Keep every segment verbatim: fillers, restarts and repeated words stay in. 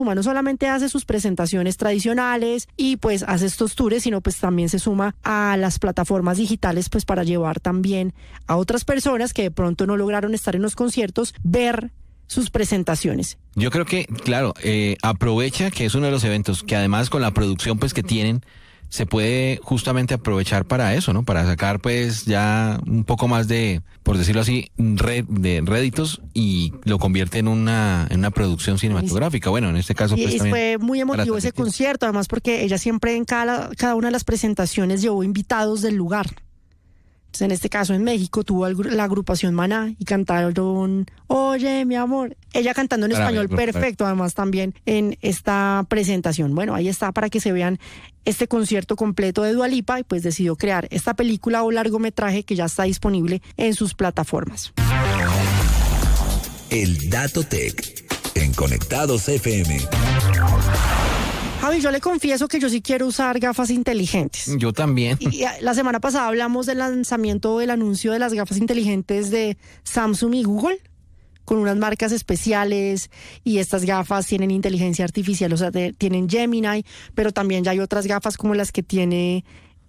No solamente hace sus presentaciones tradicionales y pues hace estos tours, sino pues también se suma a las plataformas digitales pues para llevar también a otras personas que de pronto no lograron estar en los conciertos, ver sus presentaciones. Yo creo que, claro, eh, aprovecha que es uno de los eventos que además con la producción pues que tienen, se puede justamente aprovechar para eso, ¿no? Para sacar pues ya un poco más de, por decirlo así, red, de réditos y lo convierte en una en una producción cinematográfica. Bueno, en este caso pues y también fue muy emotivo ese concierto, además porque ella siempre en cada, cada una de las presentaciones llevó invitados del lugar. Entonces, en este caso en México tuvo la agrupación Maná y cantaron Oye mi amor, ella cantando en español perfecto además también en esta presentación. Bueno, ahí está para que se vean este concierto completo de Dua Lipa y pues decidió crear esta película o largometraje que ya está disponible en sus plataformas. El Dato Tech en Conectados F M. Javi, yo le confieso que yo sí quiero usar gafas inteligentes. Yo también. Y la semana pasada hablamos del lanzamiento del anuncio de las gafas inteligentes de Samsung y Google, con unas marcas especiales, y estas gafas tienen inteligencia artificial, o sea, de, tienen Gemini, pero también ya hay otras gafas como las que tiene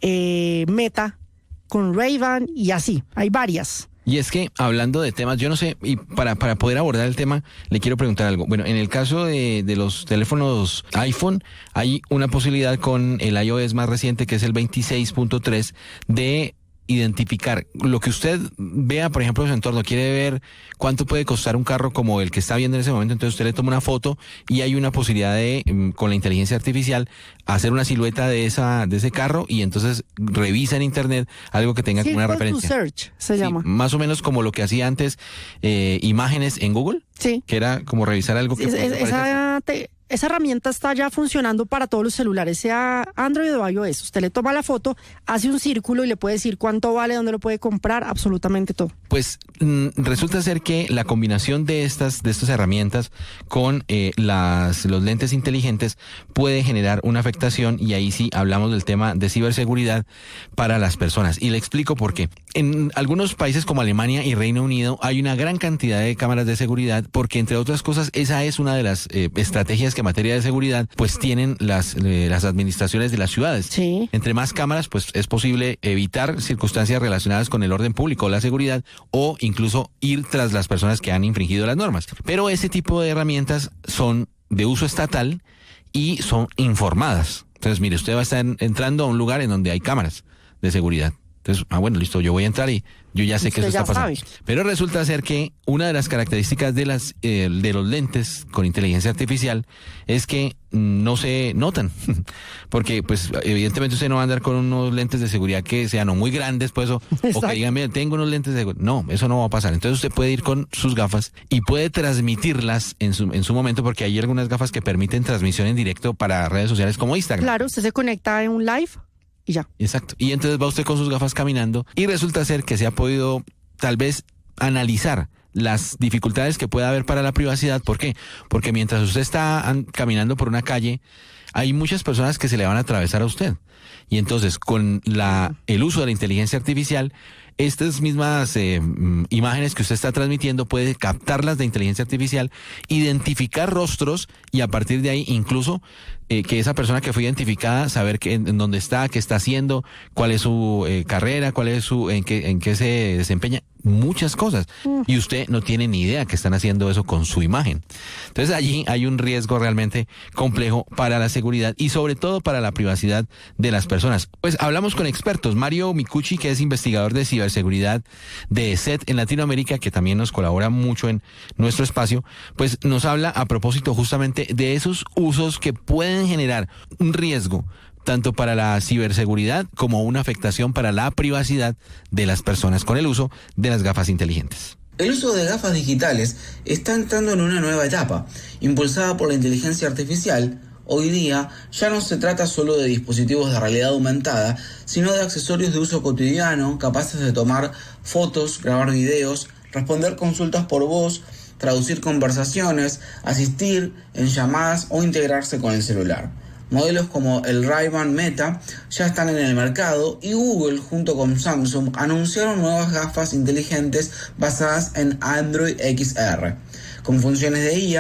eh, Meta con Ray-Ban y así, hay varias. Y es que, hablando de temas, yo no sé, y para, para poder abordar el tema, le quiero preguntar algo. Bueno, en el caso de, de los teléfonos iPhone, hay una posibilidad con el iOS más reciente, que es el veintiséis punto tres, de identificar lo que usted vea, por ejemplo, en su entorno. Quiere ver cuánto puede costar un carro como el que está viendo en ese momento, entonces usted le toma una foto y hay una posibilidad de, con la inteligencia artificial, hacer una silueta de esa de ese carro y entonces revisa en internet algo que tenga sí, como una referencia. Search se sí, llama. Más o menos como lo que hacía antes eh, imágenes en Google. Sí. Que era como revisar algo que... Es, es, esa, te, esa herramienta está ya funcionando para todos los celulares, sea Android o iOS. Usted le toma la foto, hace un círculo y le puede decir cuánto vale, dónde lo puede comprar, absolutamente todo. Pues mm, resulta ser que la combinación de estas, de estas herramientas con eh, las, los lentes inteligentes puede generar una afectación, y ahí sí hablamos del tema de ciberseguridad para las personas. Y le explico por qué. En algunos países como Alemania y Reino Unido hay una gran cantidad de cámaras de seguridad, porque entre otras cosas esa es una de las eh, estrategias que en materia de seguridad pues tienen las, eh, las administraciones de las ciudades. Sí. Entre más cámaras pues es posible evitar circunstancias relacionadas con el orden público o la seguridad, o incluso ir tras las personas que han infringido las normas. Pero ese tipo de herramientas son de uso estatal y son informadas. Entonces, mire, usted va a estar entrando a un lugar en donde hay cámaras de seguridad. Entonces, ah, bueno, listo, yo voy a entrar y yo ya sé que eso está pasando. Sabe. Pero resulta ser que una de las características de las eh, de los lentes con inteligencia artificial es que no se notan. Porque, pues, evidentemente usted no va a andar con unos lentes de seguridad que sean o muy grandes, pues, o, o que digan, mira, tengo unos lentes de seguridad. No, eso no va a pasar. Entonces usted puede ir con sus gafas y puede transmitirlas en su, en su momento, porque hay algunas gafas que permiten transmisión en directo para redes sociales como Instagram. Claro, usted se conecta en un live y ya. Exacto. Y entonces va usted con sus gafas caminando y resulta ser que se ha podido tal vez analizar las dificultades que pueda haber para la privacidad. ¿Por qué? Porque mientras usted está an- caminando por una calle, hay muchas personas que se le van a atravesar a usted. Y entonces, con la el uso de la inteligencia artificial, estas mismas eh, imágenes que usted está transmitiendo puede captarlas de inteligencia artificial, identificar rostros y a partir de ahí incluso eh, que esa persona que fue identificada, saber que, en, en dónde está, qué está haciendo, cuál es su eh, carrera, cuál es su, en qué, en qué se desempeña, muchas cosas. Mm. Y usted no tiene ni idea que están haciendo eso con su imagen. Entonces allí hay un riesgo realmente complejo para la seguridad y sobre todo para la privacidad de las personas. Pues hablamos con expertos. Mario Micucci, que es investigador de ciberseguridad de E S E T en Latinoamérica, que también nos colabora mucho en nuestro espacio, pues nos habla a propósito justamente de esos usos que pueden generar un riesgo tanto para la ciberseguridad como una afectación para la privacidad de las personas con el uso de las gafas inteligentes. El uso de gafas digitales está entrando en una nueva etapa, impulsada por la inteligencia artificial. Hoy día ya no se trata solo de dispositivos de realidad aumentada, sino de accesorios de uso cotidiano, capaces de tomar fotos, grabar videos, responder consultas por voz, traducir conversaciones, asistir en llamadas o integrarse con el celular. Modelos como el Ray-Ban Meta ya están en el mercado y Google junto con Samsung anunciaron nuevas gafas inteligentes basadas en Android X R, con funciones de I A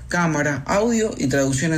cámara, audio y traducción